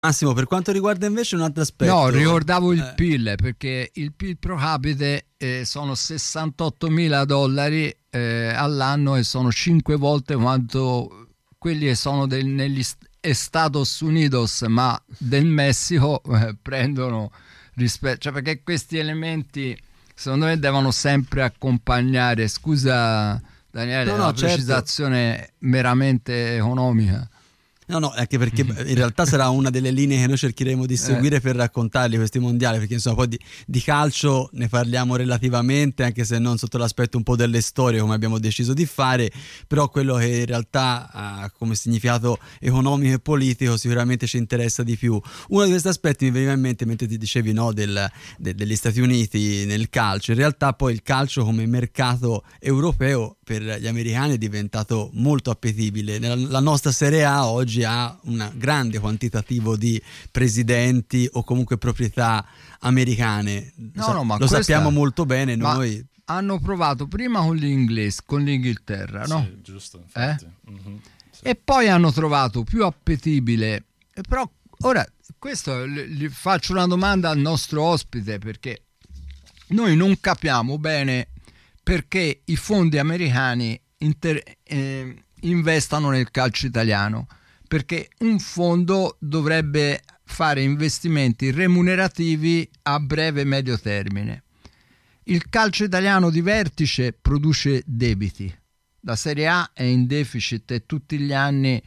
Massimo, per quanto riguarda invece un altro aspetto... No, ricordavo il PIL, perché il PIL pro capite sono $68.000 all'anno e sono 5 volte quanto quelli che sono negli Estados Unidos, ma del Messico prendono rispetto... Cioè, perché questi elementi secondo me devono sempre accompagnare. Scusa Daniele, una precisazione meramente economica. No, anche perché in realtà sarà una delle linee che noi cercheremo di seguire per raccontarli questi mondiali, perché insomma poi di calcio ne parliamo relativamente, anche se non sotto l'aspetto un po' delle storie come abbiamo deciso di fare, però quello che in realtà ha come significato economico e politico sicuramente ci interessa di più. Uno di questi aspetti mi veniva in mente mentre ti dicevi degli Stati Uniti nel calcio. In realtà poi il calcio come mercato europeo per gli americani è diventato molto appetibile. La nostra Serie A oggi ha un grande quantitativo di presidenti o comunque proprietà americane. Ma lo sappiamo molto bene noi. Hanno provato prima con l'Inghilterra, no? Sì, giusto, infatti. Sì. E poi hanno trovato più appetibile. Però ora questo gli faccio una domanda al nostro ospite, perché noi non capiamo bene perché i fondi americani investano nel calcio italiano, perché un fondo dovrebbe fare investimenti remunerativi a breve e medio termine. Il calcio italiano di vertice produce debiti, la Serie A è in deficit e tutti gli anni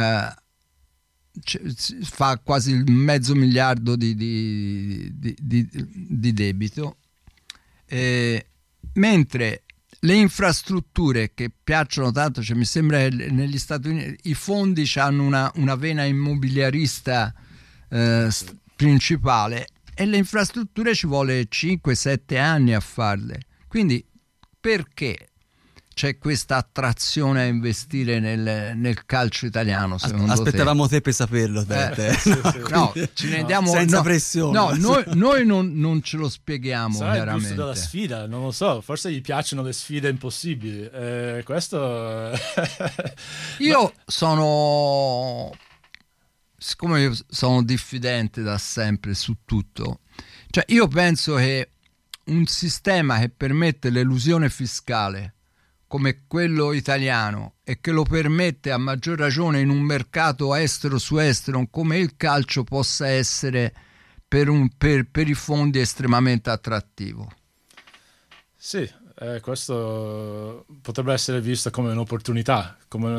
fa quasi il $500 miliardi di debito, mentre le infrastrutture che piacciono tanto, cioè mi sembra che negli Stati Uniti i fondi hanno una vena immobiliarista principale, e le infrastrutture ci vuole 5-7 anni a farle. Quindi perché c'è questa attrazione a investire nel calcio italiano, secondo aspettavamo te per saperlo, no, ci rendiamo senza pressione. No, noi non ce lo spieghiamo. Sarà chiaramente il gusto della sfida, non lo so, forse gli piacciono le sfide impossibili, questo siccome io sono diffidente da sempre su tutto, cioè io penso che un sistema che permette l'elusione fiscale come quello italiano e che lo permette a maggior ragione in un mercato estero su estero come il calcio possa essere per i fondi estremamente attrattivo. Sì, questo potrebbe essere visto come un'opportunità,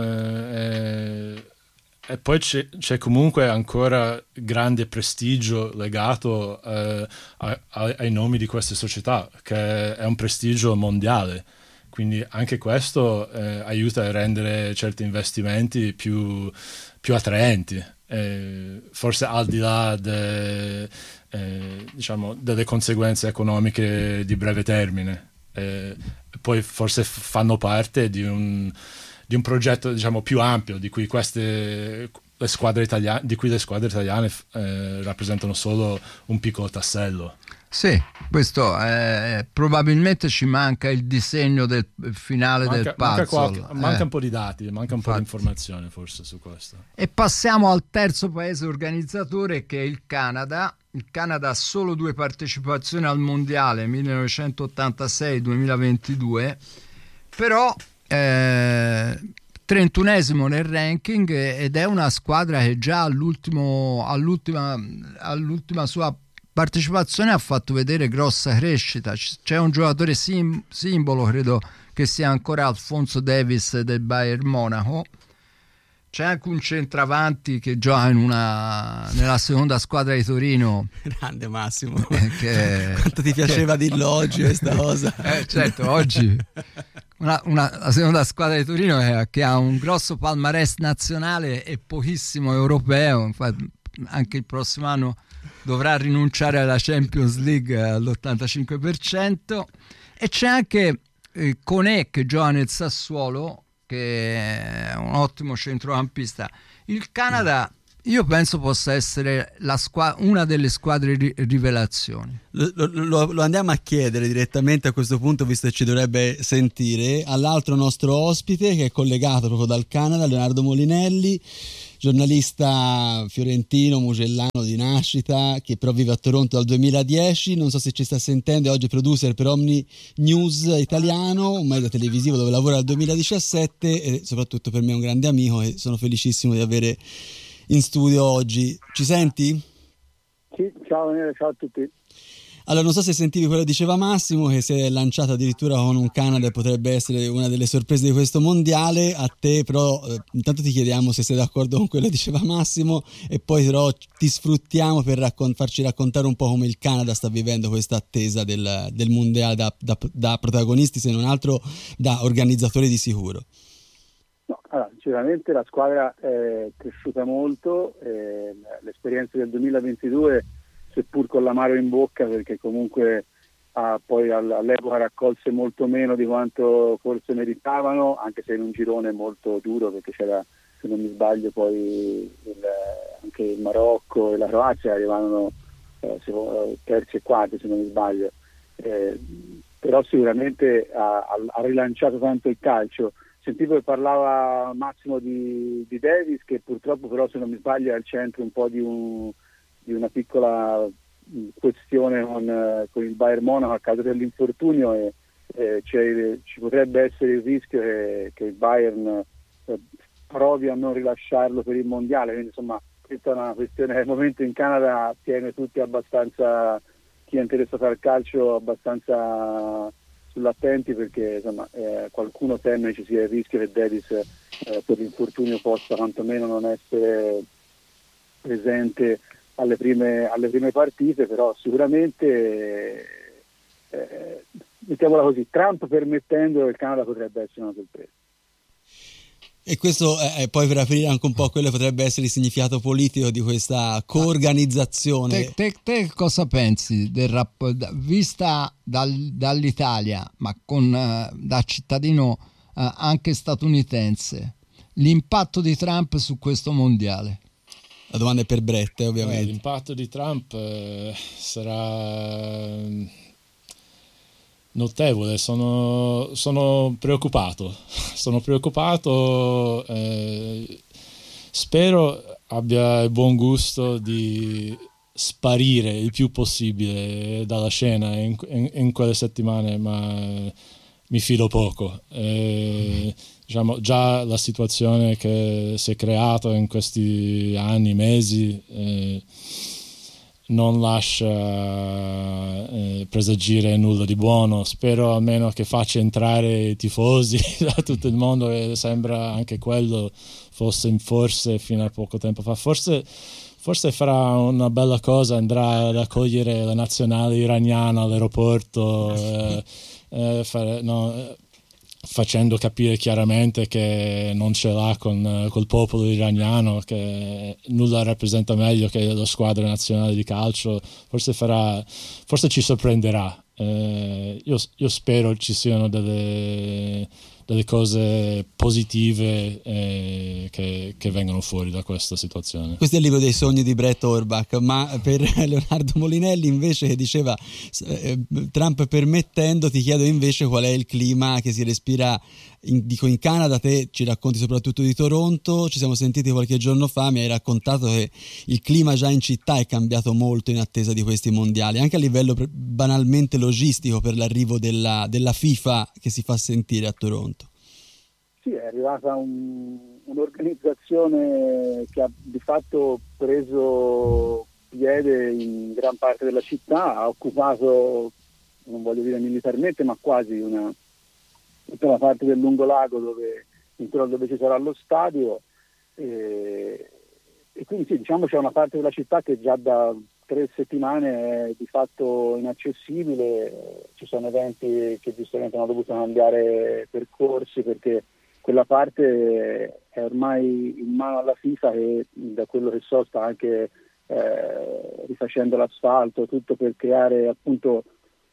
e poi c'è comunque ancora grande prestigio legato ai nomi di queste società, che è un prestigio mondiale. Quindi anche questo aiuta a rendere certi investimenti più attraenti, forse al di là delle conseguenze economiche di breve termine. Poi forse fanno parte di un progetto, diciamo, più ampio di cui le squadre italiane rappresentano solo un piccolo tassello. Sì, questo probabilmente ci manca il disegno del finale del puzzle. Manca un po' di dati, manca un po' di informazione forse su questo. E passiamo al terzo paese organizzatore, che è il Canada. Il Canada ha solo 2 partecipazioni al mondiale, 1986-2022, però 31esimo nel ranking, ed è una squadra che già all'ultima sua partecipazione ha fatto vedere grossa crescita. C'è un giocatore simbolo, credo che sia ancora Alphonso Davies del Bayern Monaco. C'è anche un centravanti che gioca nella seconda squadra di Torino. Grande Massimo, quanto ti piaceva dirlo oggi questa cosa. Certo, oggi la seconda squadra di Torino che ha un grosso palmarès nazionale e pochissimo europeo. Infatti anche il prossimo anno dovrà rinunciare alla Champions League all'85%. E c'è anche Koné che gioca nel Sassuolo, che è un ottimo centrocampista. Il Canada io penso possa essere una delle squadre rivelazioni. Lo andiamo a chiedere direttamente a questo punto, visto che ci dovrebbe sentire, all'altro nostro ospite che è collegato proprio dal Canada, Leonardo Molinelli. giornalista fiorentino, mugellano di nascita, che però vive a Toronto dal 2010, non so se ci sta sentendo, è oggi producer per Omni News italiano, un media televisivo dove lavora dal 2017 e soprattutto per me è un grande amico e sono felicissimo di avere in studio oggi. Ci senti? Sì, ciao Daniele, ciao a tutti. Allora, non so se sentivi quello che diceva Massimo, che si è lanciato addirittura con un Canada e potrebbe essere una delle sorprese di questo mondiale. A te però, intanto ti chiediamo se sei d'accordo con quello che diceva Massimo e poi però ti sfruttiamo per farci raccontare un po' come il Canada sta vivendo questa attesa del mondiale da protagonisti, se non altro da organizzatori di sicuro. No, allora, sicuramente la squadra è cresciuta molto, l'esperienza del 2022 seppur con l'amaro in bocca, perché comunque poi all'epoca raccolse molto meno di quanto forse meritavano, anche se in un girone molto duro, perché c'era, se non mi sbaglio, poi anche il Marocco e la Croazia arrivavano terzi e quarti, se non mi sbaglio. Però sicuramente ha rilanciato tanto il calcio. Sentivo che parlava Massimo di Davis, che purtroppo però, se non mi sbaglio, è al centro un po' di una piccola questione con il Bayern Monaco a causa dell'infortunio e ci potrebbe essere il rischio che il Bayern provi a non rilasciarlo per il mondiale, quindi insomma questa è una questione che al momento in Canada tiene tutti abbastanza, chi è interessato al calcio, abbastanza sull'attenti, perché insomma qualcuno teme ci sia il rischio che Davis per l'infortunio possa quantomeno non essere presente alle prime partite, però sicuramente mettiamola così, Trump permettendo, il Canada potrebbe essere una sorpresa. E questo è poi per aprire anche un po' quello che potrebbe essere il significato politico di questa coorganizzazione. Te cosa pensi del vista dall'Italia, ma da cittadino anche statunitense, l'impatto di Trump su questo mondiale? La domanda è per Brett, ovviamente. L'impatto di Trump sarà notevole. Sono preoccupato. Spero abbia il buon gusto di sparire il più possibile dalla scena in quelle settimane, ma mi fido poco. Diciamo, già la situazione che si è creata in questi anni, mesi, non lascia presagire nulla di buono. Spero almeno che faccia entrare i tifosi da tutto il mondo, e sembra anche quello fosse forse fino a poco tempo fa. Forse farà una bella cosa, andrà ad accogliere la nazionale iraniana all'aeroporto, facendo capire chiaramente che non ce l'ha col popolo iraniano, che nulla rappresenta meglio che la squadra nazionale di calcio. Forse ci sorprenderà. Io spero ci siano delle cose positive che vengono fuori da questa situazione. Questo è il libro dei sogni di Brett Orbach, ma per Leonardo Molinelli invece, che diceva Trump permettendo, ti chiedo invece qual è il clima che si respira in Canada. Te ci racconti soprattutto di Toronto, ci siamo sentiti qualche giorno fa, mi hai raccontato che il clima già in città è cambiato molto in attesa di questi mondiali, anche a livello banalmente logistico, per l'arrivo della FIFA che si fa sentire a Toronto. Sì, è arrivata un'organizzazione che ha di fatto preso piede in gran parte della città, ha occupato, non voglio dire militarmente, ma quasi tutta la parte del lungolago dove ci sarà lo stadio, e quindi sì, diciamo c'è una parte della città che già da 3 settimane è di fatto inaccessibile. Ci sono eventi che giustamente hanno dovuto cambiare percorsi, perché quella parte è ormai in mano alla FIFA, che da quello che so sta anche rifacendo l'asfalto, tutto per creare appunto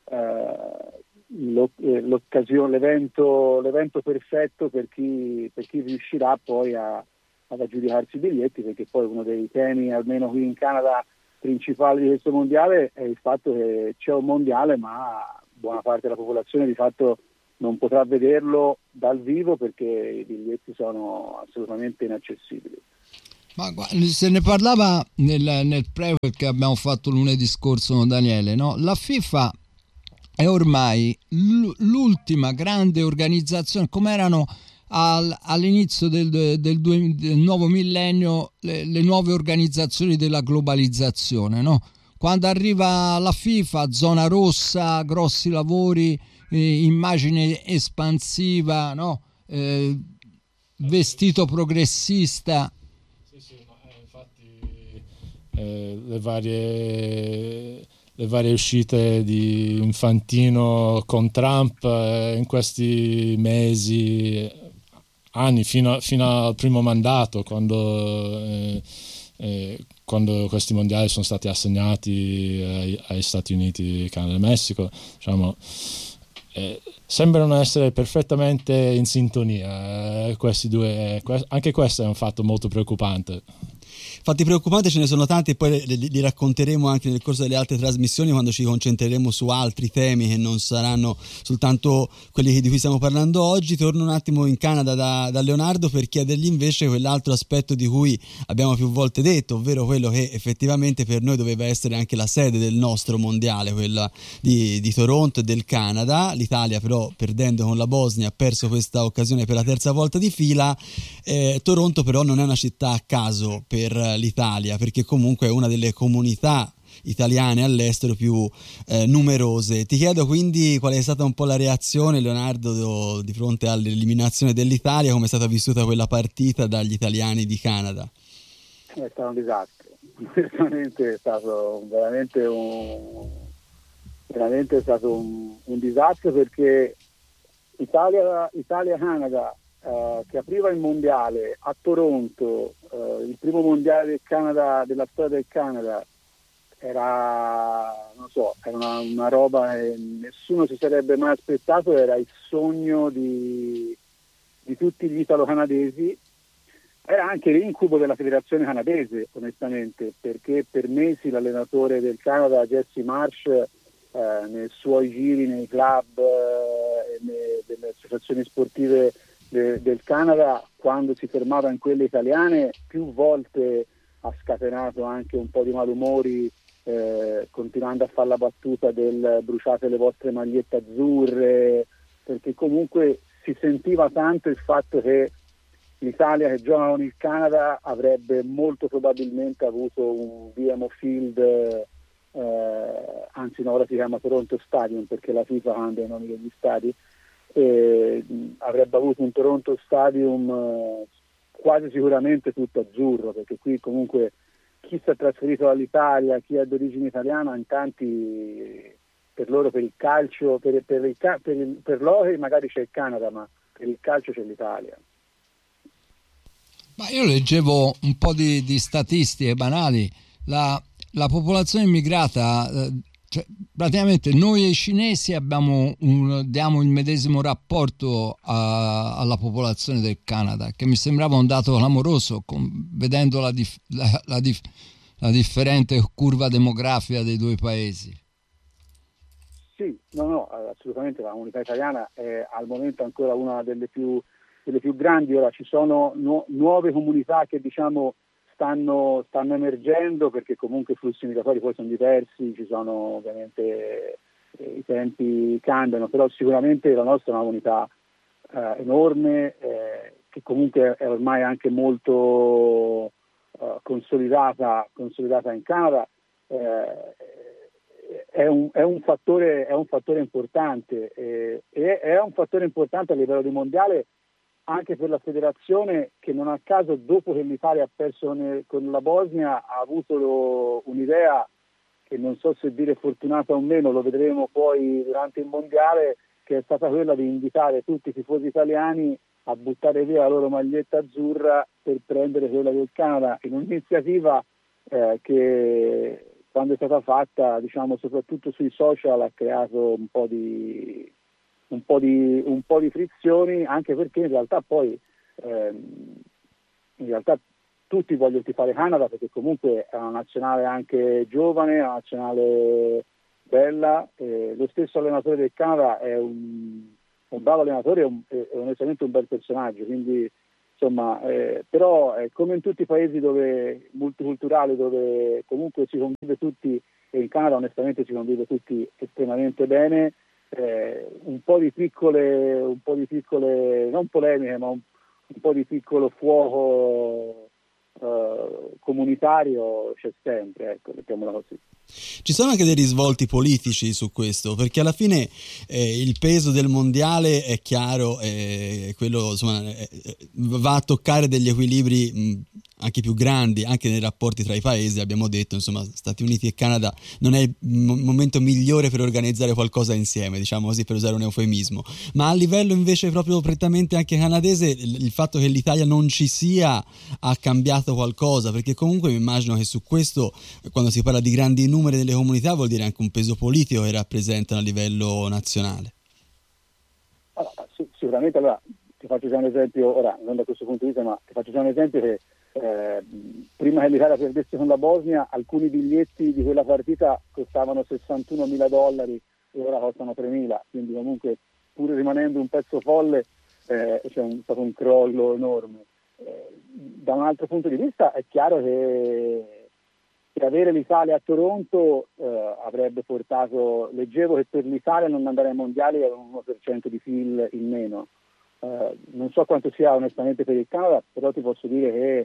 l'occasione, l'evento perfetto per chi riuscirà poi ad aggiudicarsi i biglietti, perché poi uno dei temi, almeno qui in Canada, principali di questo mondiale è il fatto che c'è un mondiale, ma buona parte della popolazione di fatto non potrà vederlo dal vivo perché i biglietti sono assolutamente inaccessibili. Ma se ne parlava nel prequel che abbiamo fatto lunedì scorso con Daniele, no? La FIFA è ormai l'ultima grande organizzazione, come erano all'inizio del nuovo millennio le nuove organizzazioni della globalizzazione, no? Quando arriva la FIFA, zona rossa, grossi lavori, immagine espansiva, no? Vestito progressista. Sì, ma infatti le varie uscite di Infantino con Trump in questi mesi, anni, fino al primo mandato, quando questi mondiali sono stati assegnati agli Stati Uniti, Canada e Messico, diciamo, sembrano essere perfettamente in sintonia questi due. Anche questo è un fatto molto preoccupante. Fatti preoccupanti ce ne sono tanti e poi li racconteremo anche nel corso delle altre trasmissioni, quando ci concentreremo su altri temi che non saranno soltanto quelli di cui stiamo parlando oggi. Torno un attimo in Canada da Leonardo per chiedergli invece quell'altro aspetto di cui abbiamo più volte detto, ovvero quello che effettivamente per noi doveva essere anche la sede del nostro mondiale, quella di Toronto e del Canada. L'Italia però, perdendo con la Bosnia, ha perso questa occasione per la terza volta di fila. Toronto però non è una città a caso per l'Italia, perché comunque è una delle comunità italiane all'estero più numerose. Ti chiedo quindi qual è stata un po' la reazione, Leonardo, di fronte all'eliminazione dell'Italia, come è stata vissuta quella partita dagli italiani di Canada? È stato un disastro, veramente è stato un disastro, perché Italia-Canada, che apriva il mondiale a Toronto, il primo mondiale del Canada, della storia del Canada, era una roba che nessuno si sarebbe mai aspettato, era il sogno di tutti gli italo-canadesi, era anche l'incubo della federazione canadese, onestamente, perché per mesi l'allenatore del Canada, Jesse Marsh, nei suoi giri nei club e delle associazioni sportive del Canada, quando si fermava in quelle italiane, più volte ha scatenato anche un po' di malumori, continuando a fare la battuta del bruciate le vostre magliette azzurre, perché comunque si sentiva tanto il fatto che l'Italia, che gioca con il Canada, avrebbe molto probabilmente avuto un BMO Field, anzi no, ora si chiama Toronto Stadium perché la FIFA cambia i nomi degli stadi, avrebbe avuto un Toronto Stadium quasi sicuramente tutto azzurro, perché qui comunque chi si è trasferito dall'Italia, chi è d'origine italiana, in tanti, per loro, per il calcio, per l'hockey magari c'è il Canada, ma per il calcio c'è l'Italia. Ma io leggevo un po' di statistiche banali. La popolazione immigrata, cioè, praticamente noi e i cinesi diamo il medesimo rapporto alla popolazione del Canada, che mi sembrava un dato clamoroso, vedendo la differente curva demografica dei due paesi. Sì, no, assolutamente la comunità italiana è al momento ancora una delle più grandi. Ora ci sono nuove comunità che stanno emergendo, perché comunque i flussi migratori poi sono diversi, ci sono ovviamente i tempi cambiano, però sicuramente la nostra è una comunità enorme, che comunque è ormai anche molto consolidata in Canada. È un fattore importante, e è un fattore importante a livello di mondiale anche per la federazione, che non a caso, dopo che l'Italia ha perso con la Bosnia, ha avuto un'idea che non so se dire fortunata o meno, lo vedremo poi durante il mondiale, che è stata quella di invitare tutti i tifosi italiani a buttare via la loro maglietta azzurra per prendere quella del Canada, in un'iniziativa che, quando è stata fatta, soprattutto sui social, ha creato un po' di frizioni, anche perché in realtà poi tutti vogliono tifare Canada, perché comunque è una nazionale anche giovane, una nazionale bella. Lo stesso allenatore del Canada è un bravo allenatore, è onestamente un bel personaggio, quindi insomma, però come in tutti i paesi multiculturali dove comunque si convive tutti, e in Canada onestamente si convive tutti estremamente bene, un po' di piccole, non polemiche, ma un po' di piccolo fuoco comunitario c'è sempre, ecco, mettiamola così. Ci sono anche dei risvolti politici su questo, perché alla fine il peso del mondiale è chiaro, quello insomma va a toccare degli equilibri anche più grandi, anche nei rapporti tra i paesi. Abbiamo detto, insomma, Stati Uniti e Canada non è il momento migliore per organizzare qualcosa insieme, diciamo così, per usare un eufemismo, ma a livello invece proprio prettamente anche canadese il fatto che l'Italia non ci sia ha cambiato qualcosa, perché comunque mi immagino che su questo, quando si parla di grandi numeri delle comunità, vuol dire anche un peso politico che rappresentano a livello nazionale. Allora, sicuramente, allora ti faccio già un esempio, ora non da questo punto di vista, ma ti faccio già un esempio che prima che l'Italia perdesse con la Bosnia, alcuni biglietti di quella partita costavano $61.000 e ora costano 3.000, quindi comunque pur rimanendo un pezzo folle c'è stato un crollo enorme. Da un altro punto di vista è chiaro che avere l'Italia a Toronto avrebbe portato, leggevo che per l'Italia non andare ai mondiali era un 1% di PIL in meno. Non so quanto sia onestamente per il Canada, però ti posso dire che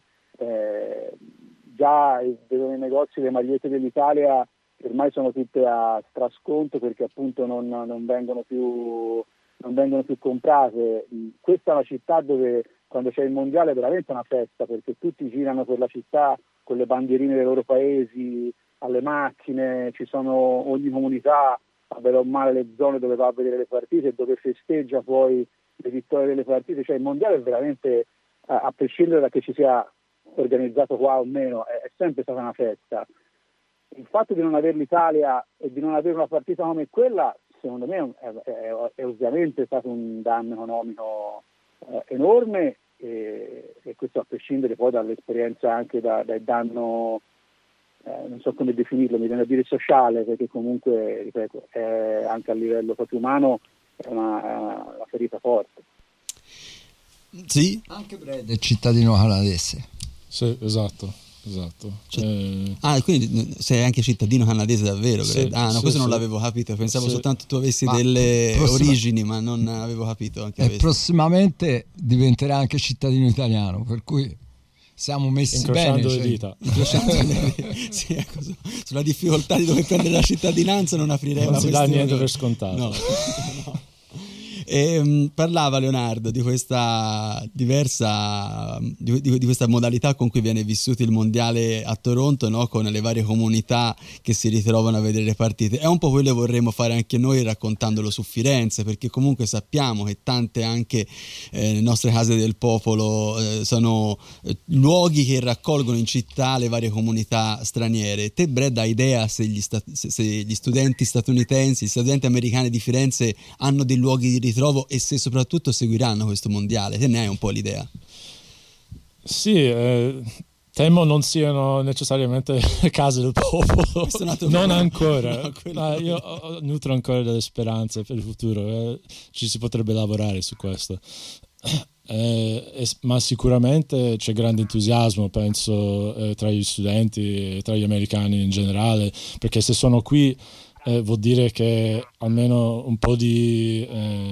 già vedo nei negozi le magliette dell'Italia ormai sono tutte a strasconto perché appunto non vengono più comprate. Questa è una città dove quando c'è il mondiale è veramente una festa, perché tutti girano per la città con le bandierine dei loro paesi, alle macchine, ogni comunità ha bene o male le zone dove va a vedere le partite e dove festeggia poi le vittorie delle partite. Cioè il mondiale è veramente, a prescindere da che ci sia organizzato qua o meno, è sempre stata una festa. Il fatto di non avere l'Italia e di non avere una partita come quella, secondo me è ovviamente stato un danno economico enorme, e questo a prescindere poi dall'esperienza, anche dal danno, non so come definirlo, mi viene a dire sociale, perché comunque, ripeto, anche a livello proprio umano è una ferita forte. Sì? Anche Brad è cittadino canadese. Sì, esatto. Quindi sei anche cittadino canadese davvero? Sì, questo non l'avevo capito, pensavo soltanto tu avessi delle origini, ma non avevo capito anche questo. Prossimamente diventerà anche cittadino italiano, per cui siamo messi bene. Le dita. Sì, ecco, sulla difficoltà di dover prendere la cittadinanza non aprirei non la si questione. dà niente per scontato. No. E parlava Leonardo di questa diversa di questa modalità con cui viene vissuto il mondiale a Toronto, no? Con le varie comunità che si ritrovano a vedere le partite. È un po' quello che vorremmo fare anche noi raccontandolo su Firenze, perché comunque sappiamo che tante anche le nostre case del popolo sono luoghi che raccolgono in città le varie comunità straniere. Te, Brad, hai idea se gli studenti statunitensi, gli studenti americani di Firenze hanno dei luoghi di ritrovo e se soprattutto seguiranno questo mondiale? Te ne hai un po' l'idea? Sì, temo non siano necessariamente case del popolo, non ancora. No, io nutro ancora delle speranze per il futuro, ci si potrebbe lavorare su questo. Ma sicuramente c'è grande entusiasmo, penso, tra gli studenti e tra gli americani in generale, perché se sono qui vuol dire che almeno un po' di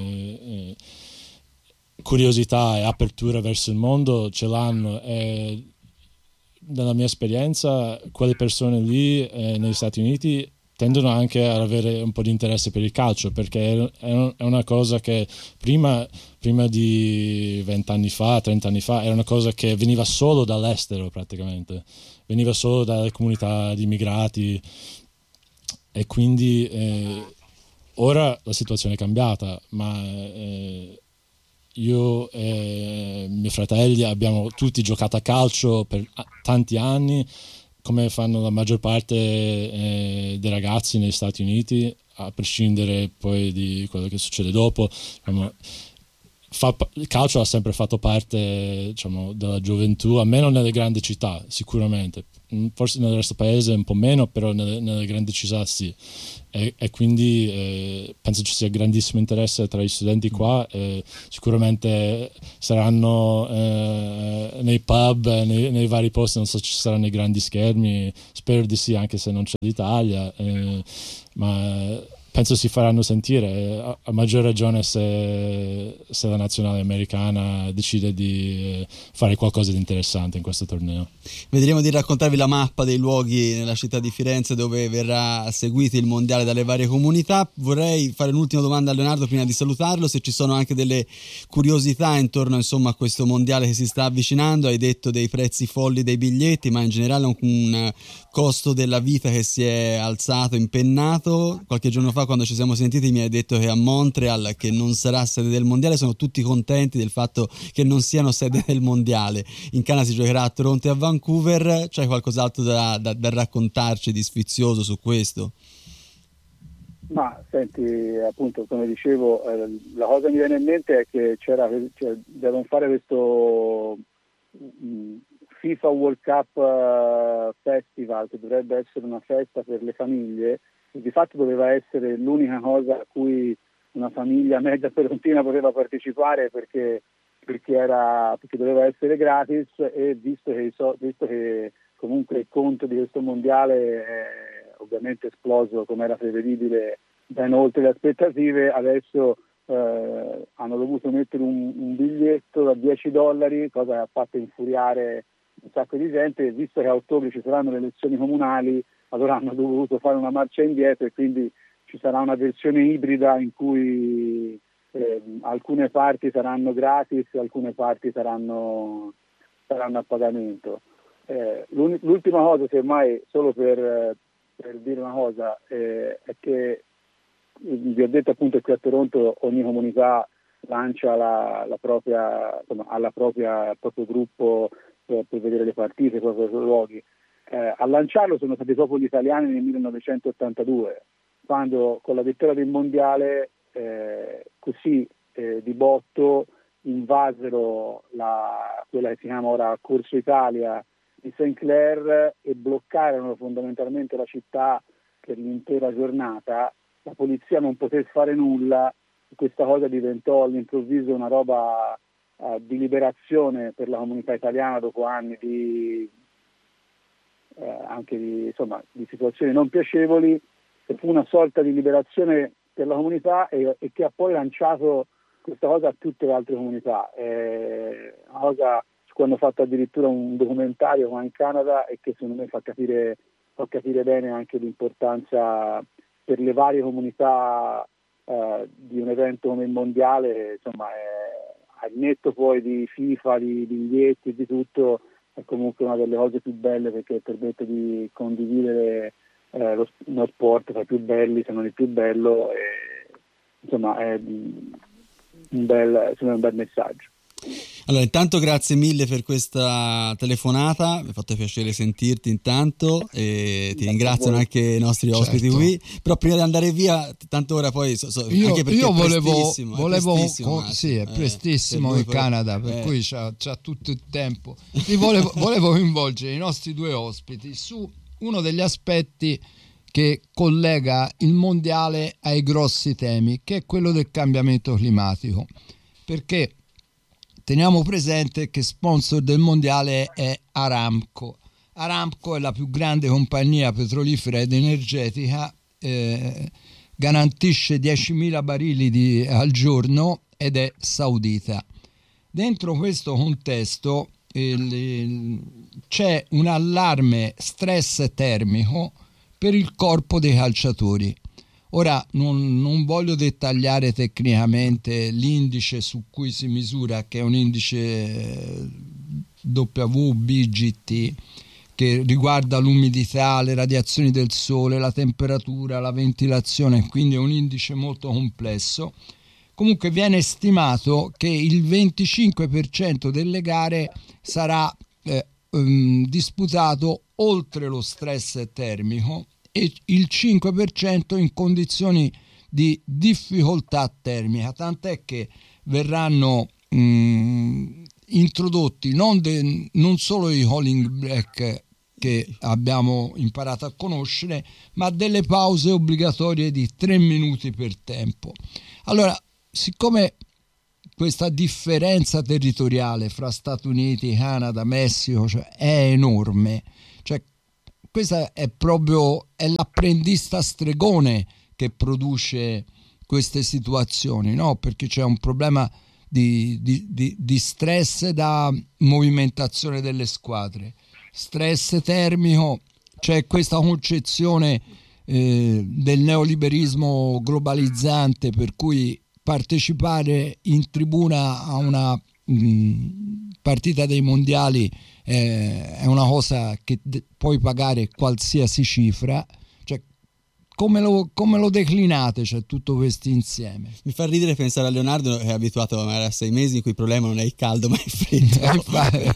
curiosità e apertura verso il mondo ce l'hanno, e nella mia esperienza quelle persone lì negli Stati Uniti tendono anche ad avere un po' di interesse per il calcio, perché è una cosa che prima di 20 anni fa, 30 anni fa, era una cosa che veniva solo dall'estero praticamente, veniva solo dalle comunità di immigrati. E quindi ora la situazione è cambiata, ma io e i miei fratelli abbiamo tutti giocato a calcio per tanti anni, come fanno la maggior parte dei ragazzi negli Stati Uniti, a prescindere poi di quello che succede dopo. il calcio ha sempre fatto parte, diciamo, della gioventù, almeno nelle grandi città, sicuramente. Forse nel resto del paese un po' meno, però nelle grandi città sì. E quindi penso ci sia grandissimo interesse tra gli studenti qua. Sicuramente saranno nei pub, nei vari posti, non so se ci saranno i grandi schermi, spero di sì, anche se non c'è l'Italia, ma penso si faranno sentire, a maggior ragione se la nazionale americana decide di fare qualcosa di interessante in questo torneo. Vedremo di raccontarvi la mappa dei luoghi nella città di Firenze dove verrà seguito il mondiale dalle varie comunità. Vorrei fare un'ultima domanda a Leonardo prima di salutarlo, se ci sono anche delle curiosità intorno, insomma, a questo mondiale che si sta avvicinando. Hai detto dei prezzi folli dei biglietti, ma in generale un costo della vita che si è alzato, impennato. Qualche giorno fa, quando ci siamo sentiti, mi hai detto che a Montreal, che non sarà sede del mondiale, sono tutti contenti del fatto che non siano sede del mondiale. In Canada si giocherà a Toronto e a Vancouver. C'è qualcos'altro da raccontarci di sfizioso su questo? Ma senti, appunto, come dicevo, la cosa che mi viene in mente è che devono fare questo FIFA World Cup Festival, che dovrebbe essere una festa per le famiglie, e di fatto doveva essere l'unica cosa a cui una famiglia mezza torontina poteva partecipare, perché doveva essere gratis, e visto che comunque il conto di questo mondiale è ovviamente esploso come era prevedibile ben oltre le aspettative, adesso hanno dovuto mettere un biglietto da $10, cosa che ha fatto infuriare un sacco di gente, e visto che a ottobre ci saranno le elezioni comunali, allora hanno dovuto fare una marcia indietro, e quindi ci sarà una versione ibrida in cui alcune parti saranno gratis e alcune parti saranno a pagamento. L'ultima cosa, semmai, solo per dire una cosa, è che vi ho detto appunto che qui a Toronto ogni comunità lancia il proprio gruppo per vedere le partite, i propri luoghi. A lanciarlo sono stati proprio gli italiani nel 1982, quando con la vittoria del mondiale così di botto invasero quella che si chiama ora Corso Italia di St. Clair e bloccarono fondamentalmente la città per l'intera giornata. La polizia non poté fare nulla, questa cosa diventò all'improvviso una roba di liberazione per la comunità italiana dopo anni anche di situazioni non piacevoli. Fu una sorta di liberazione per la comunità e che ha poi lanciato questa cosa a tutte le altre comunità. Una cosa su cui hanno fatto addirittura un documentario qua in Canada, e che secondo me fa capire bene anche l'importanza per le varie comunità di un evento come il mondiale. Insomma, al netto poi di FIFA, di biglietti e di tutto, è comunque una delle cose più belle, perché permette di condividere uno sport tra i più belli, se non il più bello, e insomma è un bel messaggio. Allora, intanto grazie mille per questa telefonata, mi ha fatto piacere sentirti intanto, e ti ringraziano anche i nostri ospiti qui. Però prima di andare via, tanto ora poi anche perché io è prestissimo in Canada, per cui c'ha tutto il tempo. Volevo coinvolgere i nostri due ospiti su uno degli aspetti che collega il mondiale ai grossi temi, che è quello del cambiamento climatico, perché teniamo presente che sponsor del mondiale è Aramco. Aramco è la più grande compagnia petrolifera ed energetica, garantisce 10.000 barili al giorno ed è saudita. Dentro questo contesto c'è un allarme stress termico per il corpo dei calciatori. Ora non voglio dettagliare tecnicamente l'indice su cui si misura, che è un indice WBGT, che riguarda l'umidità, le radiazioni del sole, la temperatura, la ventilazione, quindi è un indice molto complesso. Comunque viene stimato che il 25% delle gare sarà disputato oltre lo stress termico e il 5% in condizioni di difficoltà termica, tant'è che verranno introdotti non solo i hauling break che abbiamo imparato a conoscere, ma delle pause obbligatorie di 3 minuti per tempo. Allora, siccome questa differenza territoriale fra Stati Uniti, Canada, Messico, cioè, è enorme, cioè, questa è l'apprendista stregone che produce queste situazioni, no? Perché c'è un problema di stress da movimentazione delle squadre, stress termico, c'è questa concezione del neoliberismo globalizzante per cui partecipare in tribuna a una partita dei mondiali è una cosa che puoi pagare qualsiasi cifra. Cioè, come lo declinate, cioè, tutto questo insieme? Mi fa ridere pensare a Leonardo che è abituato magari a 6 mesi in cui il problema non è il caldo ma il freddo.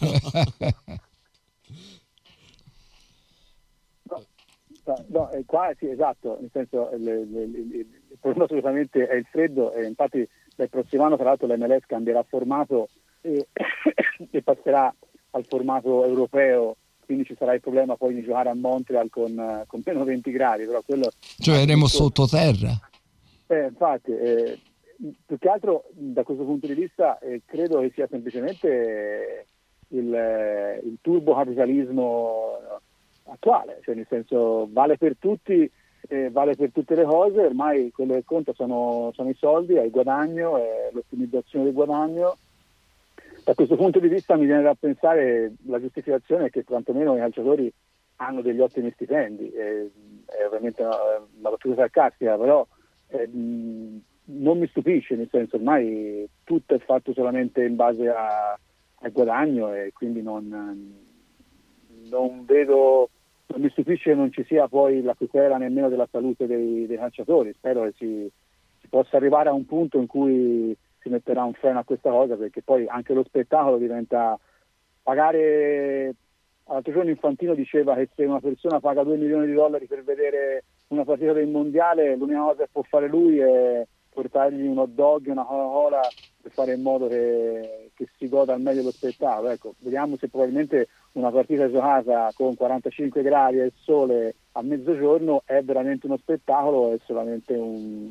No, qua sì, esatto, nel senso il problema assolutamente è il freddo, e infatti dal prossimo anno tra l'altro l'MLS cambierà formato e passerà al formato europeo, quindi ci sarà il problema poi di giocare a Montreal con meno 20 gradi, però quello... Cioè saremo sottoterra. Infatti, più che altro da questo punto di vista credo che sia semplicemente il turbocapitalismo attuale, cioè nel senso vale per tutti, vale per tutte le cose, ormai quello che conta sono i soldi, è il guadagno, è l'ottimizzazione del guadagno. Da questo punto di vista mi viene da pensare la giustificazione è che quantomeno i calciatori hanno degli ottimi stipendi, è ovviamente una battuta sarcastica, però non mi stupisce, nel senso ormai tutto è fatto solamente in base al guadagno e quindi non mi stupisce che non ci sia poi la tutela nemmeno della salute dei calciatori. Spero che si possa arrivare a un punto in cui si metterà un freno a questa cosa, perché poi anche lo spettacolo diventa pagare. L'altro giorno Infantino diceva che se una persona paga $2 milioni per vedere una partita del mondiale, l'unica cosa che può fare lui è portargli un hot dog, una Coca-Cola, per fare in modo che si goda al meglio lo spettacolo. Ecco, vediamo se probabilmente una partita giocata con 45 gradi e il sole a mezzogiorno è veramente uno spettacolo o è solamente un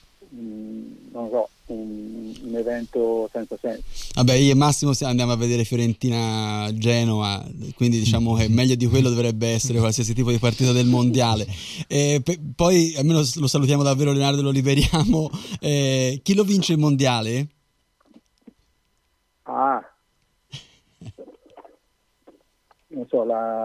evento senza senso. Vabbè, io e Massimo andiamo a vedere Fiorentina-Genoa, quindi diciamo che meglio di quello dovrebbe essere qualsiasi tipo di partita del mondiale. Poi almeno lo salutiamo davvero Leonardo e lo liberiamo. Chi lo vince il mondiale? Non so,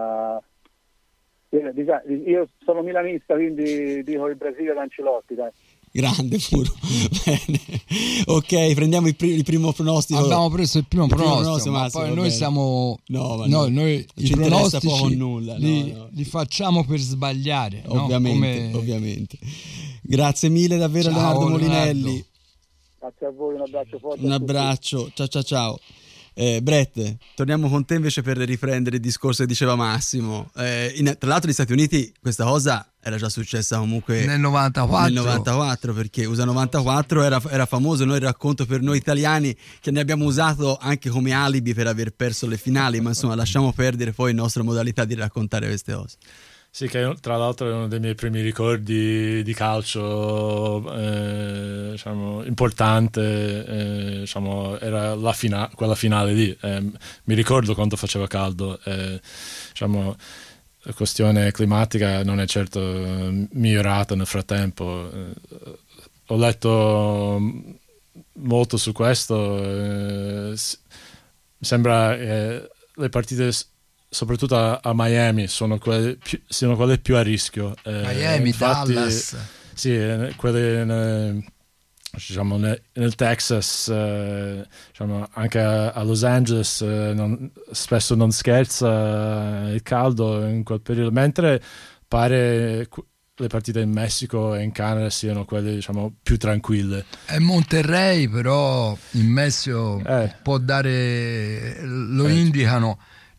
io sono milanista, quindi dico il Brasile da Ancelotti, dai. Grande puro. Bene. Ok, prendiamo il primo pronostico. Abbiamo preso il primo pronostico, ma Massimo, poi noi siamo noi i pronostici poco nulla, li facciamo per sbagliare, ovviamente, ovviamente. Grazie mille davvero. Ciao, Leonardo Molinelli. Grazie a voi, un abbraccio forte. Un abbraccio, ciao. Brett, torniamo con te invece per riprendere il discorso che diceva Massimo. Tra l'altro negli Stati Uniti questa cosa era già successa comunque nel 94, perché USA 94 era famoso, noi racconto per noi italiani che ne abbiamo usato anche come alibi per aver perso le finali, ma insomma lasciamo perdere poi la nostra modalità di raccontare queste cose. Sì, che tra l'altro è uno dei miei primi ricordi di calcio, diciamo, importante, diciamo, era quella finale lì. Mi ricordo quando faceva caldo, diciamo, la questione climatica non è certo migliorata nel frattempo. Ho letto molto su questo, sembra le partite soprattutto a Miami siano quelle più a rischio. Miami, infatti, Dallas. Sì, quelle diciamo, nel Texas, diciamo, anche a Los Angeles spesso non scherza il caldo in quel periodo, mentre pare le partite in Messico e in Canada siano quelle, diciamo, più tranquille. È Monterrey, però in Messico può dare, lo indicano. Cioè,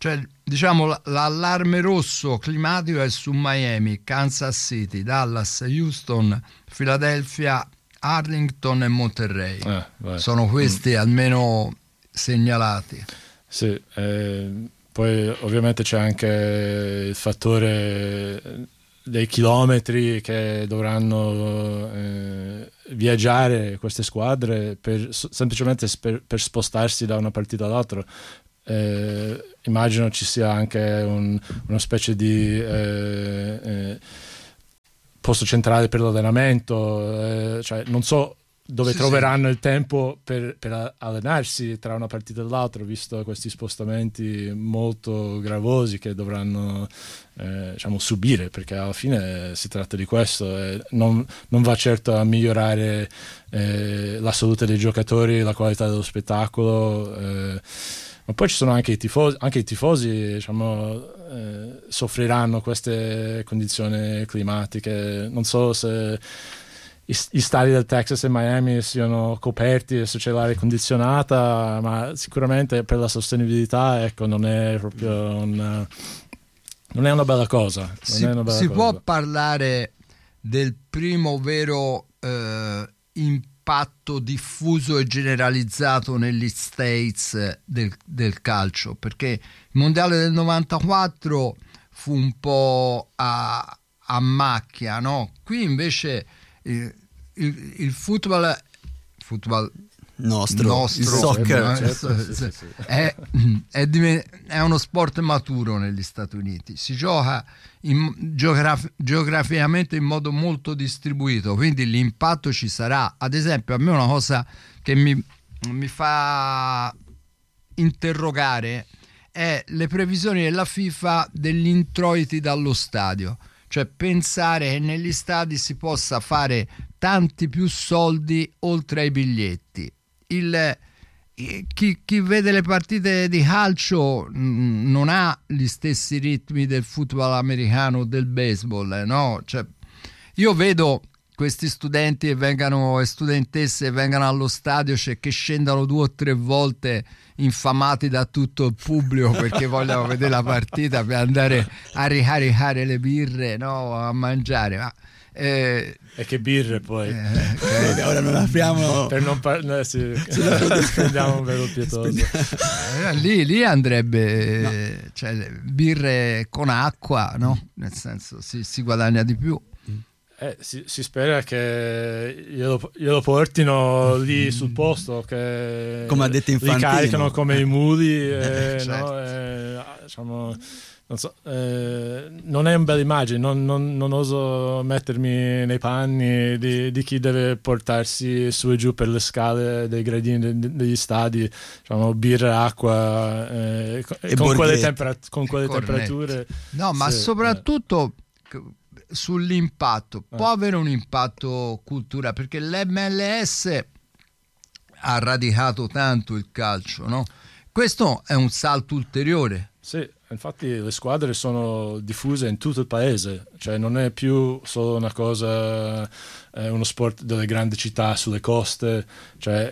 diciamo l'allarme rosso climatico è su Miami, Kansas City, Dallas, Houston, Philadelphia, Arlington e Monterey. Sono questi almeno segnalati. Sì, poi ovviamente c'è anche il fattore dei chilometri che dovranno viaggiare queste squadre semplicemente per spostarsi da una partita all'altra. Immagino ci sia anche una specie di posto centrale per l'allenamento, cioè non so dove troveranno il tempo per allenarsi tra una partita e l'altra, visto questi spostamenti molto gravosi che dovranno diciamo subire, perché alla fine si tratta di questo, non va certo a migliorare la salute dei giocatori, la qualità dello spettacolo, ma poi ci sono anche i tifosi diciamo, soffriranno queste condizioni climatiche. Non so se gli stadi del Texas e Miami siano coperti se c'è l'aria condizionata, ma sicuramente per la sostenibilità, ecco, non è proprio non è una bella cosa. Si può parlare del primo vero impatto diffuso e generalizzato negli States del calcio, perché il mondiale del 94 fu un po' a macchia, no? Qui invece il football nostro il soccer è uno sport maturo negli Stati Uniti, si gioca geograficamente in modo molto distribuito, quindi l'impatto ci sarà. Ad esempio, a me una cosa che mi fa interrogare è le previsioni della FIFA degli introiti dallo stadio, cioè pensare che negli stadi si possa fare tanti più soldi oltre ai biglietti. Chi vede le partite di calcio non ha gli stessi ritmi del football americano o del baseball, no? Cioè, io vedo questi studenti e studentesse che vengano allo stadio, cioè che scendano 2 o 3 volte infamati da tutto il pubblico perché vogliono vedere la partita per andare a ricaricare le birre, no? A mangiare. Ma e che birre poi ora non apriamo per non spendiamo un vero pietoso. Lì andrebbe cioè, birre con acqua, no? Nel senso si guadagna di più. Si spera che glielo portino lì sul posto, che come ha detto Infantino, li caricano come i muli, certo. No? Diciamo, non so, non è un bella immagine, non oso mettermi nei panni di chi deve portarsi su e giù per le scale dei gradini degli stadi, diciamo, birra, acqua, con quelle temperature. No, ma soprattutto sull'impatto, può avere un impatto culturale, perché l'MLS ha radicato tanto il calcio, no? Questo è un salto ulteriore. Sì, infatti le squadre sono diffuse in tutto il paese, cioè non è più solo una cosa, uno sport delle grandi città sulle coste, cioè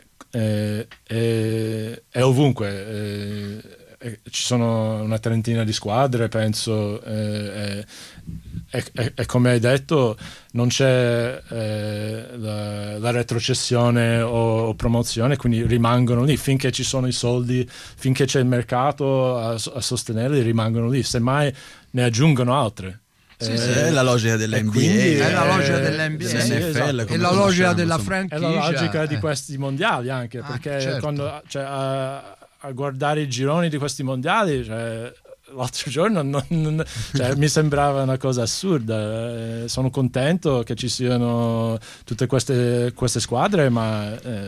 è ovunque. Ci sono una trentina di squadre, penso, e come hai detto non c'è la retrocessione o promozione, quindi rimangono lì finché ci sono i soldi, finché c'è il mercato a sostenerli, rimangono lì, semmai ne aggiungono altre. È la logica dell'NBA, è la logica dell'NBA, dell'NFL, è la logica della franchigia, è la logica di questi mondiali anche, perché certo. quando a guardare i gironi di questi mondiali, cioè, l'altro giorno mi sembrava una cosa assurda. Sono contento che ci siano tutte queste squadre, ma è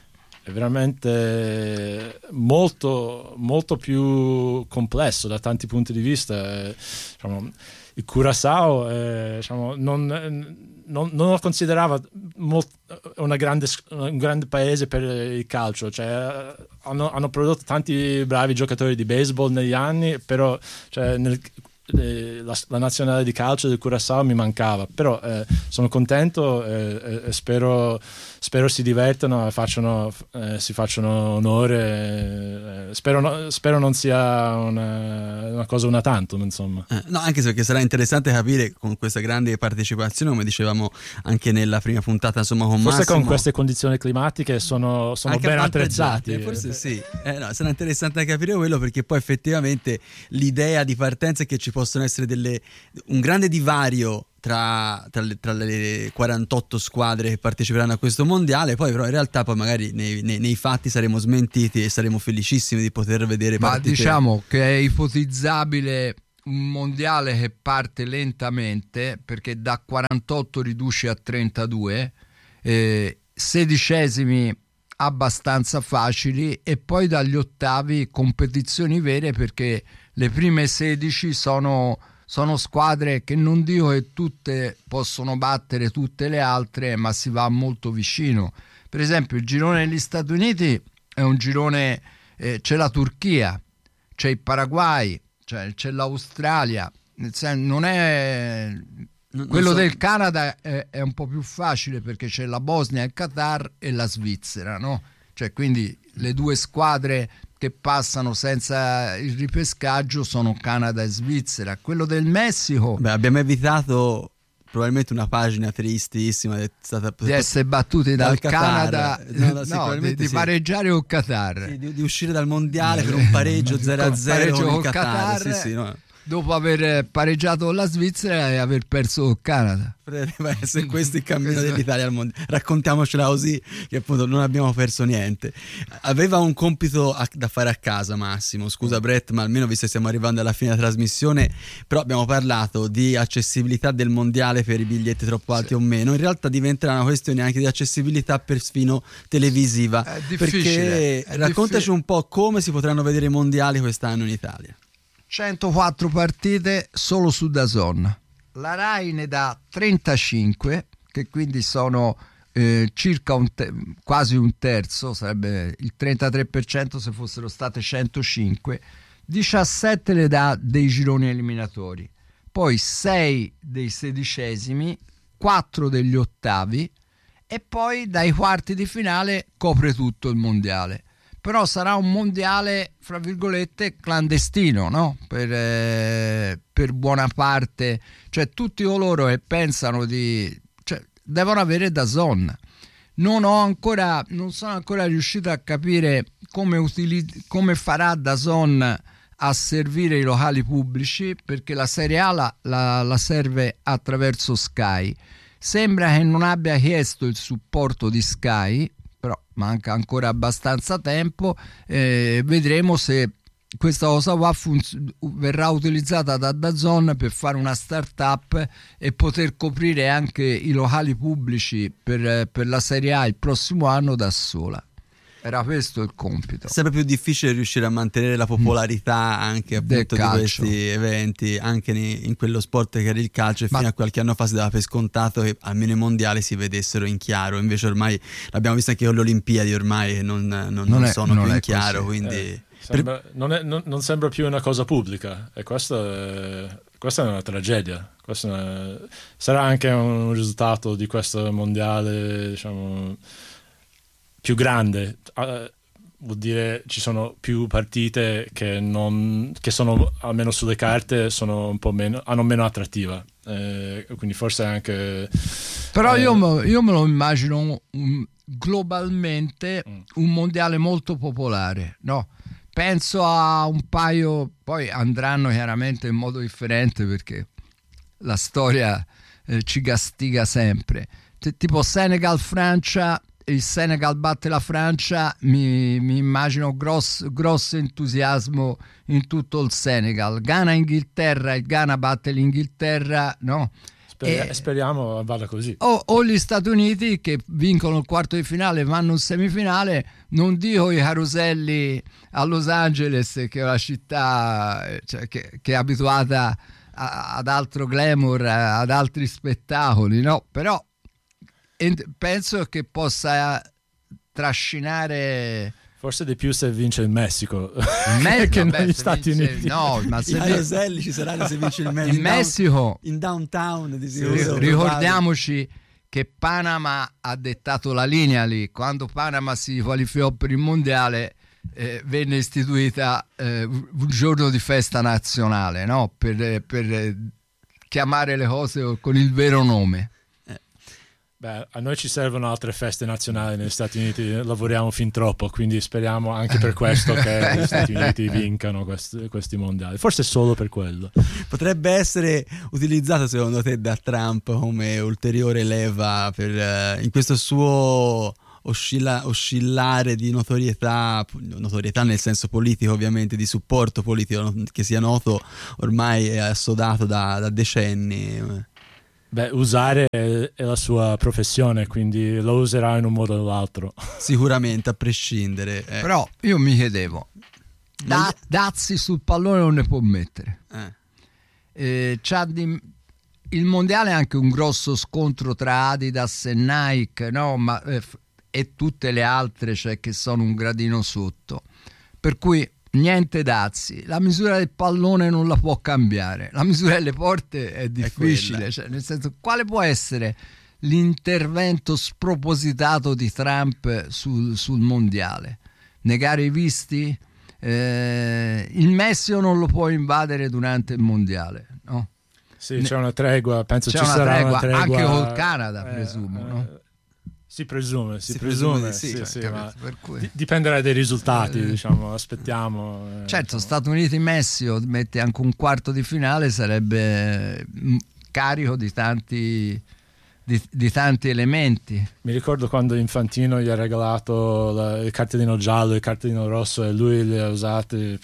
veramente molto, molto più complesso da tanti punti di vista. Diciamo, il Curaçao diciamo, non lo considerava un grande paese per il calcio, cioè, hanno prodotto tanti bravi giocatori di baseball negli anni, però cioè, la nazionale di calcio del Curaçao mi mancava, però sono contento e spero si divertano e si facciano onore, spero non sia una cosa una tantum, insomma. No, anche perché sarà interessante capire con questa grande partecipazione, come dicevamo anche nella prima puntata, insomma, con forse Massimo, con queste condizioni climatiche sono ben attrezzati. Forse sì, no, sarà interessante capire quello, perché poi effettivamente l'idea di partenza è che ci possono essere un grande divario tra le 48 squadre che parteciperanno a questo mondiale, poi però in realtà poi magari nei fatti saremo smentiti e saremo felicissimi di poter vedere partite. Ma diciamo che è ipotizzabile un mondiale che parte lentamente, perché da 48 riduce a 32, sedicesimi abbastanza facili, e poi dagli ottavi competizioni vere, perché le prime 16 sono squadre che non dico che tutte possono battere tutte le altre, ma si va molto vicino. Per esempio il girone degli Stati Uniti è un girone, c'è la Turchia, c'è il Paraguay, c'è l'Australia, non è... Quello del Canada è un po' più facile, perché c'è la Bosnia, il Qatar e la Svizzera, no? Cioè, quindi le due squadre che passano senza il ripescaggio sono Canada e Svizzera. Quello del Messico... Beh, abbiamo evitato probabilmente una pagina tristissima di essere battuti dal Canada, di pareggiare col Qatar, sì, di uscire dal mondiale per un pareggio 0-0 con il Qatar. Sì, no. Dopo aver pareggiato con la Svizzera e aver perso col Canada. Deve essere questo il cammino dell'Italia al mondiale. Raccontiamocela così, che appunto non abbiamo perso niente. Aveva un compito da fare a casa, Massimo, scusa Brett, ma almeno visto che stiamo arrivando alla fine della trasmissione, però abbiamo parlato di accessibilità del mondiale per i biglietti troppo alti o meno. In realtà diventerà una questione anche di accessibilità perfino televisiva, perché raccontaci un po' come si potranno vedere i mondiali quest'anno in Italia. 104 partite solo su DAZN. La Rai ne dà 35, che quindi sono circa quasi un terzo, sarebbe il 33% se fossero state 105. 17 le dà dei gironi eliminatori, poi 6 dei sedicesimi, 4 degli ottavi, e poi dai quarti di finale copre tutto il mondiale. Però sarà un mondiale, fra virgolette, clandestino, no? Per buona parte, cioè tutti coloro che pensano devono avere DAZN. Non sono ancora riuscito a capire come farà DAZN a servire i locali pubblici, perché la Serie A la serve attraverso Sky. Sembra che non abbia chiesto il supporto di Sky, però manca ancora abbastanza tempo. Vedremo se questa cosa qua verrà utilizzata da DAZN per fare una start-up e poter coprire anche i locali pubblici per la Serie A il prossimo anno da sola. Era questo il compito. È sempre più difficile riuscire a mantenere la popolarità anche appunto di questi eventi, anche in quello sport che era il calcio, e fino a qualche anno fa si dava per scontato che almeno i mondiali si vedessero in chiaro. Invece ormai l'abbiamo visto anche con le Olimpiadi, ormai non sono più in chiaro, quindi non sembra più una cosa pubblica, e questa è una tragedia. Sarà anche un risultato di questo mondiale, diciamo, più grande. Vuol dire ci sono più partite che sono, almeno sulle carte, sono un po' meno, hanno meno attrattiva, quindi forse anche però io me lo immagino globalmente un mondiale molto popolare, no? Penso a un paio, poi andranno chiaramente in modo differente, perché la storia ci castiga sempre, tipo Senegal-Francia. Il Senegal batte la Francia, mi immagino grosso entusiasmo in tutto il Senegal. Ghana-Inghilterra, il Ghana batte l'Inghilterra, no? Speriamo vada così. O gli Stati Uniti, che vincono il quarto di finale, vanno in semifinale. Non dico i caroselli a Los Angeles, che è una città che è abituata ad altro glamour, ad altri spettacoli, no? Però penso che possa trascinare Forse di più se vince il Messico che negli Stati Uniti. No, ma I Roselli ci saranno se vince il Messico. In Messico, in downtown di sicuro. ricordiamoci che Panama ha dettato la linea lì. Quando Panama si qualificò per il mondiale, venne istituita un giorno di festa nazionale, no? Per chiamare le cose con il vero nome. Beh, a noi ci servono altre feste nazionali negli Stati Uniti, lavoriamo fin troppo, quindi speriamo anche per questo che gli Stati Uniti vincano questi mondiali, forse solo per quello. Potrebbe essere utilizzato secondo te da Trump come ulteriore leva in questo suo oscillare di notorietà nel senso politico, ovviamente, di supporto politico, che sia noto ormai è assodato da decenni? Beh, usare è la sua professione, quindi lo userà in un modo o l'altro. Sicuramente, a prescindere. Però io mi chiedevo, dazi sul pallone non ne può mettere. Il mondiale è anche un grosso scontro tra Adidas e Nike, no? E tutte le altre, cioè, che sono un gradino sotto. Per cui niente dazi, la misura del pallone non la può cambiare, la misura delle porte è difficile, cioè, nel senso, quale può essere l'intervento spropositato di Trump sul mondiale? Negare i visti? Il Messico non lo può invadere durante il mondiale, no? Sì, c'è una tregua, penso c'è ci sarà una tregua anche col Canada, presumo, no? Si presume, sì, ma per cui dipenderà dai risultati, diciamo, aspettiamo. Certo, Stati Uniti-Messico mette anche un quarto di finale, sarebbe carico di tanti elementi. Mi ricordo quando Infantino gli ha regalato il cartellino giallo e il cartellino rosso e lui le ha usate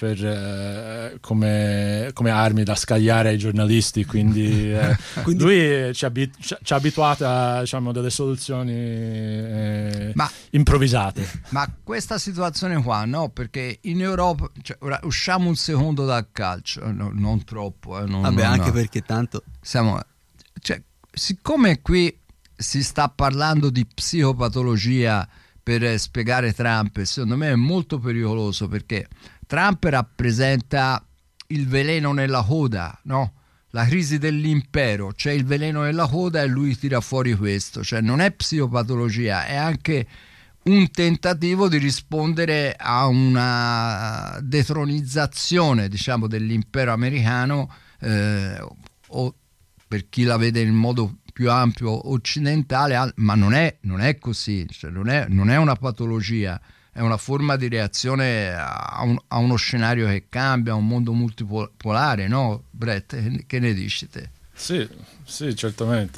come armi da scagliare ai giornalisti, quindi lui ci ha abituato a, diciamo, delle soluzioni improvvisate. Ma questa situazione qua, no? Perché in Europa, cioè, ora usciamo un secondo dal calcio, non troppo. Anche perché tanto siamo... Cioè, siccome qui si sta parlando di psicopatologia per spiegare Trump, secondo me è molto pericoloso, perché Trump rappresenta il veleno nella coda, no? La crisi dell'impero, c'è il veleno nella coda e lui tira fuori questo, cioè non è psicopatologia, è anche un tentativo di rispondere a una detronizzazione, diciamo, dell'impero americano, o per chi la vede in modo più ampio occidentale, ma non è così, cioè non è una patologia, è una forma di reazione a uno scenario che cambia, a un mondo multipolare, no, Brett? Che ne dici te? Sì, certamente.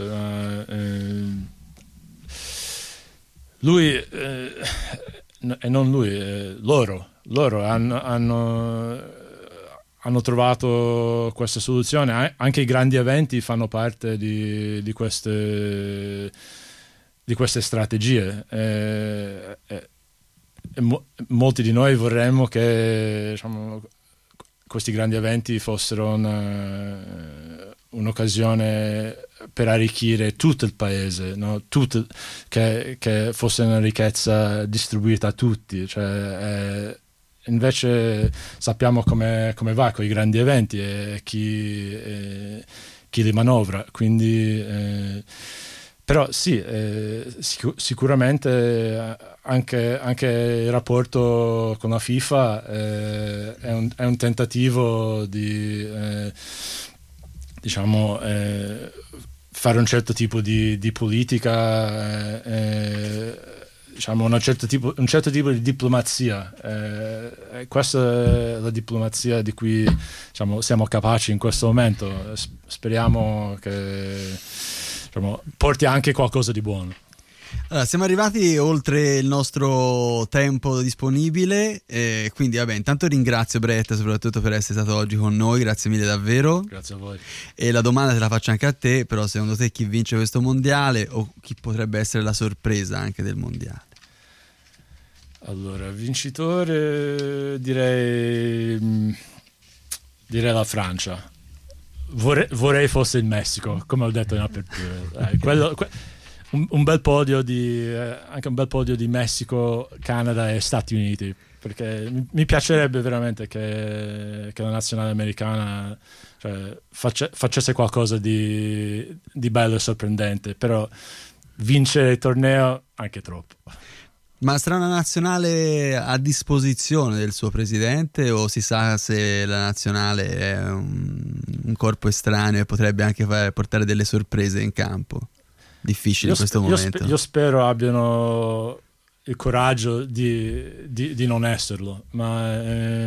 Lui e non lui, loro hanno trovato questa soluzione. Anche i grandi eventi fanno parte di queste strategie. Molti di noi vorremmo che, diciamo, questi grandi eventi fossero un'occasione per arricchire tutto il paese, no? Che fosse una ricchezza distribuita a tutti, cioè, invece sappiamo come va con i grandi eventi e chi li manovra, quindi però sì, sicuramente anche il rapporto con la FIFA è un tentativo di diciamo fare un certo tipo di politica, diciamo un certo tipo di diplomazia. Questa è la diplomazia di cui, diciamo, siamo capaci in questo momento. Speriamo che, diciamo, porti anche qualcosa di buono. Allora, siamo arrivati oltre il nostro tempo disponibile, quindi vabbè, intanto ringrazio Brett soprattutto per essere stato oggi con noi, grazie mille davvero. Grazie a voi. E la domanda te la faccio anche a te, però secondo te chi vince questo mondiale o chi potrebbe essere la sorpresa anche del mondiale? Allora, vincitore direi la Francia. Vorrei fosse il Messico, come ho detto in apertura. un bel podio anche un bel podio di Messico, Canada e Stati Uniti, perché mi piacerebbe veramente che la nazionale americana, cioè, facesse qualcosa di bello e sorprendente, però vincere il torneo anche troppo. Ma sarà una nazionale a disposizione del suo presidente, o si sa se la nazionale è un corpo estraneo e potrebbe anche portare delle sorprese in campo? Difficile in questo momento. Io spero abbiano il coraggio di non esserlo, ma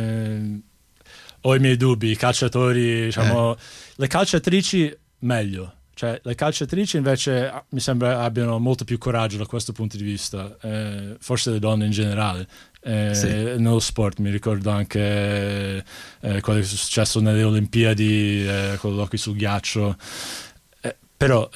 ho i miei dubbi. I calciatori, diciamo, le calciatrici meglio. Cioè, le calciatrici invece mi sembra abbiano molto più coraggio da questo punto di vista, forse le donne in generale. Sì. Nello sport mi ricordo anche quello che è successo nelle Olimpiadi con l'hockey sul ghiaccio, però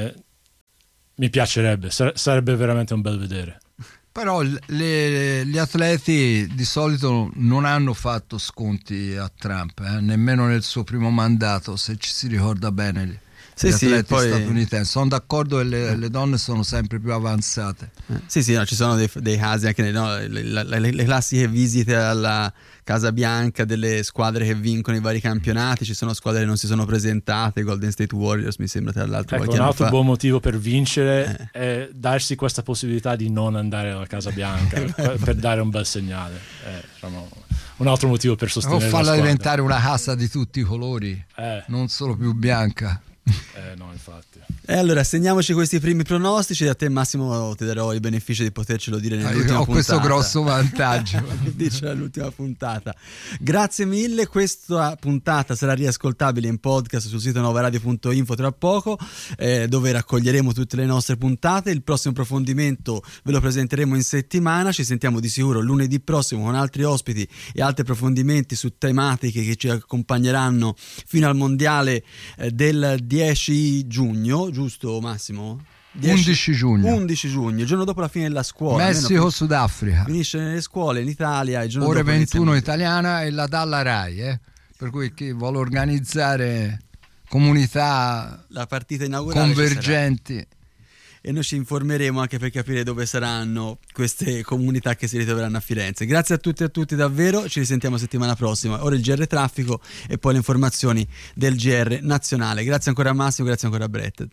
mi piacerebbe, sarebbe veramente un bel vedere. Però gli atleti di solito non hanno fatto sconti a Trump, nemmeno nel suo primo mandato, se ci si ricorda bene. Gli atleti statunitensi sono d'accordo che le donne sono sempre più avanzate. Sì, no, ci sono dei casi anche, no, le classiche visite alla Casa Bianca delle squadre che vincono i vari campionati. Ci sono squadre che non si sono presentate, Golden State Warriors mi sembra, tra l'altro. Ecco, un altro buon motivo per vincere è darsi questa possibilità di non andare alla Casa Bianca per dare un bel segnale. Diciamo, un altro motivo per sostenere o farla diventare una casa di tutti i colori, non solo più bianca. No, infatti. E allora segniamoci questi primi pronostici. A te, Massimo, ti darò il beneficio di potercelo dire nell'ultima puntata. Ho questo grosso vantaggio. Dice all'ultima puntata. Grazie mille. Questa puntata sarà riascoltabile in podcast sul sito novaradio.info tra poco, dove raccoglieremo tutte le nostre puntate. Il prossimo approfondimento ve lo presenteremo in settimana. Ci sentiamo di sicuro lunedì prossimo con altri ospiti e altri approfondimenti su tematiche che ci accompagneranno fino al mondiale del 10 giugno, giusto Massimo? 11 giugno, il giorno dopo la fine della scuola. Messico, Sudafrica. Finisce nelle scuole in Italia, il giorno ore dopo 21 italiana e la dalla Rai, per cui chi vuole organizzare comunità, la partita inaugurale convergenti. E noi ci informeremo anche per capire dove saranno queste comunità che si ritroveranno a Firenze. Grazie a tutti e a tutti davvero, ci risentiamo settimana prossima. Ora il GR Traffico e poi le informazioni del GR nazionale. Grazie ancora a Massimo, grazie ancora a Brett.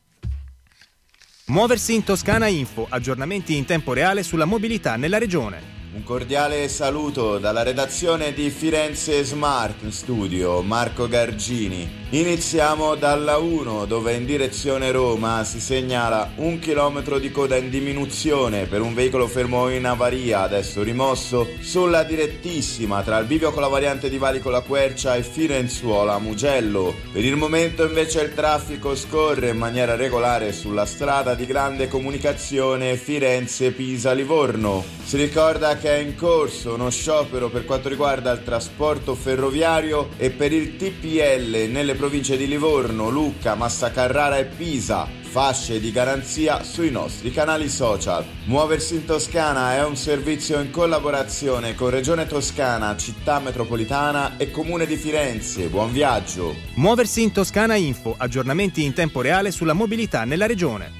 Muoversi in Toscana Info, aggiornamenti in tempo reale sulla mobilità nella regione. Un cordiale saluto dalla redazione di Firenze Smart Studio, Marco Gargini. Iniziamo dalla 1, dove in direzione Roma si segnala 1 chilometro di coda in diminuzione per un veicolo fermo in avaria, adesso rimosso, sulla direttissima tra il bivio con la variante di Valico La Quercia e Firenzuola Mugello. Per il momento invece il traffico scorre in maniera regolare sulla strada di grande comunicazione Firenze-Pisa-Livorno. Si ricorda che è in corso uno sciopero per quanto riguarda il trasporto ferroviario e per il TPL nelle province di Livorno, Lucca, Massa Carrara e Pisa. Fasce di garanzia sui nostri canali social. Muoversi in Toscana è un servizio in collaborazione con Regione Toscana, Città Metropolitana e Comune di Firenze. Buon viaggio! Muoversi in Toscana Info, aggiornamenti in tempo reale sulla mobilità nella regione.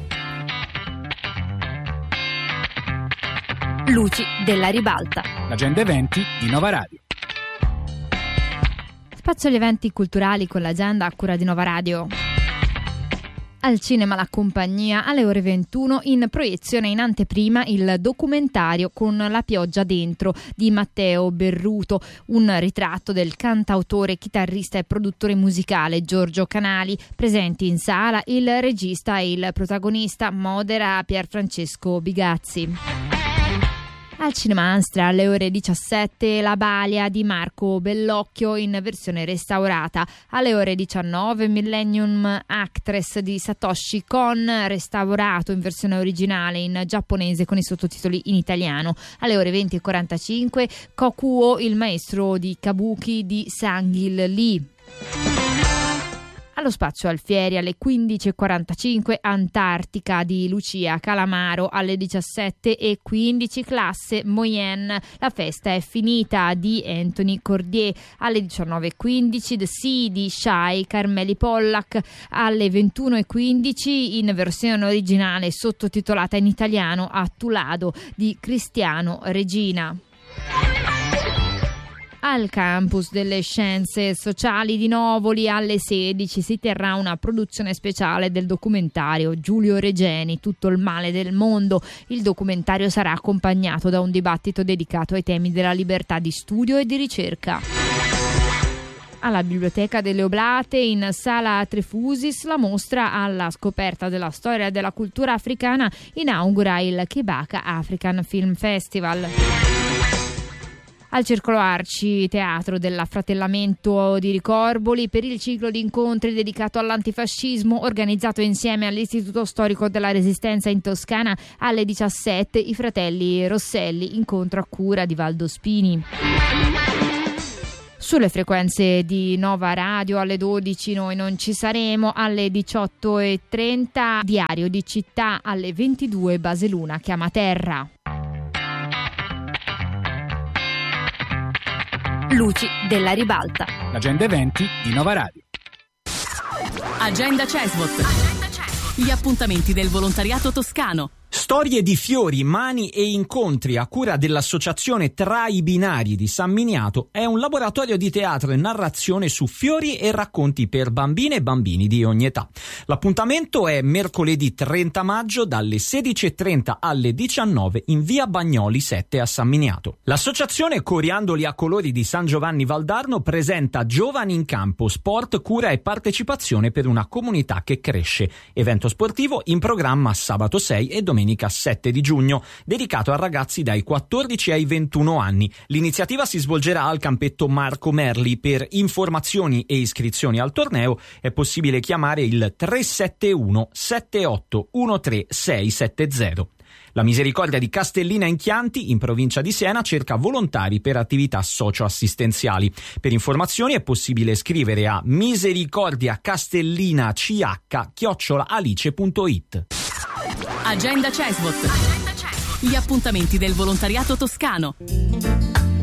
Luci della ribalta. L'agenda eventi di Nova Radio. Spazio agli eventi culturali con l'agenda a cura di Nova Radio. Al cinema La Compagnia, alle ore 21, in proiezione in anteprima il documentario Con la pioggia dentro di Matteo Berruto, un ritratto del cantautore, chitarrista e produttore musicale Giorgio Canali. Presenti in sala il regista e il protagonista, modera Pierfrancesco Bigazzi. Al Cinema Anstra alle ore 17 La Balia di Marco Bellocchio in versione restaurata. Alle ore 19 Millennium Actress di Satoshi Kon, restaurato in versione originale in giapponese con i sottotitoli in italiano. Alle ore 20:45 Kokuo, il maestro di Kabuki di Sang-il Lee. Allo Spazio Alfieri alle 15.45 Antartica di Lucia Calamaro, alle 17.15 classe Moyenne. La festa è finita di Anthony Cordier, alle 19.15 The Sea di Shai Carmeli Pollack, alle 21.15 in versione originale sottotitolata in italiano Attulado di Cristiano Regina. Al campus delle Scienze Sociali di Novoli alle 16 si terrà una produzione speciale del documentario Giulio Regeni, Tutto il male del mondo. Il documentario sarà accompagnato da un dibattito dedicato ai temi della libertà di studio e di ricerca. Alla Biblioteca delle Oblate in Sala Trefusis la mostra alla scoperta della storia e della cultura africana inaugura il Kebaka African Film Festival. Al Circolo Arci Teatro dell'Affratellamento di Ricorboli per il ciclo di incontri dedicato all'antifascismo organizzato insieme all'Istituto Storico della Resistenza in Toscana alle 17 i fratelli Rosselli, incontro a cura di Valdo Spini. Sulle frequenze di Nova Radio alle 12 noi non ci saremo, alle 18.30 Diario di Città, alle 22 Baseluna chiama terra. Luci della ribalta. L'agenda eventi di Nova Radio. Agenda CESVOT. Gli appuntamenti del volontariato toscano. Storie di fiori, mani e incontri a cura dell'associazione Tra i Binari di San Miniato è un laboratorio di teatro e narrazione su fiori e racconti per bambine e bambini di ogni età. L'appuntamento è mercoledì 30 maggio dalle 16.30 alle 19 in via Bagnoli 7 a San Miniato. L'associazione Coriandoli a Colori di San Giovanni Valdarno presenta Giovani in Campo, sport, cura e partecipazione per una comunità che cresce. Evento sportivo in programma sabato 6 e domenica 7 di giugno, dedicato a ragazzi dai 14 ai 21 anni. L'iniziativa si svolgerà al campetto Marco Merli. Per informazioni e iscrizioni al torneo è possibile chiamare il 371 7813 670. La Misericordia di Castellina in Chianti, in provincia di Siena, cerca volontari per attività socio-assistenziali. Per informazioni è possibile scrivere a misericordiacastellinach@alice.it. Agenda CESVOT. Gli appuntamenti del volontariato toscano.